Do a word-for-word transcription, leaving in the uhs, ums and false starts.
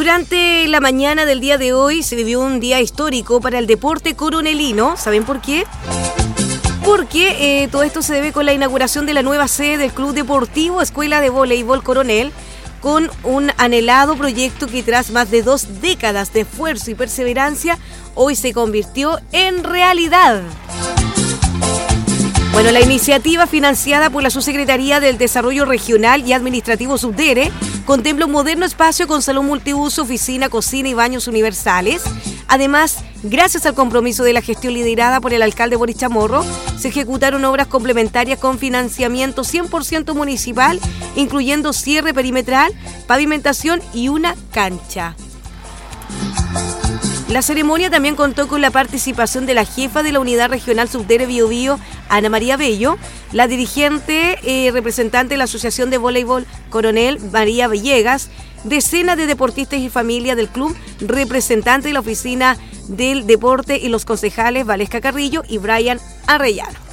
Durante la mañana del día de hoy se vivió un día histórico para el deporte coronelino. ¿Saben por qué? Porque eh, todo esto se debe con la inauguración de la nueva sede del Club Deportivo Escuela de Voleibol Coronel, con un anhelado proyecto que tras más de dos décadas de esfuerzo y perseverancia, hoy se convirtió en realidad. Bueno, la iniciativa financiada por la Subsecretaría del Desarrollo Regional y Administrativo Subdere contempla un moderno espacio con salón multiuso, oficina, cocina y baños universales. Además, gracias al compromiso de la gestión liderada por el alcalde Boris Chamorro, se ejecutaron obras complementarias con financiamiento cien por ciento municipal, incluyendo cierre perimetral, pavimentación y una cancha. La ceremonia también contó con la participación de la jefa de la Unidad Regional Subdere Biobío, Ana María Bello, la dirigente eh, representante de la Asociación de Voleibol Coronel, María Villegas, decenas de deportistas y familia del club, representante de la Oficina del Deporte y los concejales Valesca Carrillo y Brian Arrellano.